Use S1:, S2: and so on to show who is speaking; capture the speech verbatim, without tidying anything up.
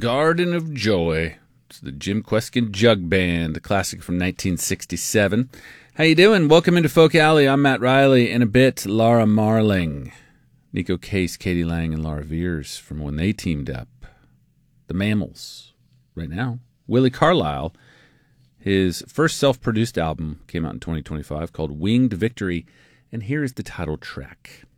S1: Garden of Joy. It's the Jim Kweskin Jug Band, a classic from nineteen sixty-seven. How you doing? Welcome into Folk Alley. I'm Matt Riley. In a bit, Laura Marling, Nico Case, Katie Lang, and Laura Veers from when they teamed up. The Mammals. Right now, Willie Carlisle. His first self-produced album came out in twenty twenty-five called Winged Victory, and here is the title track.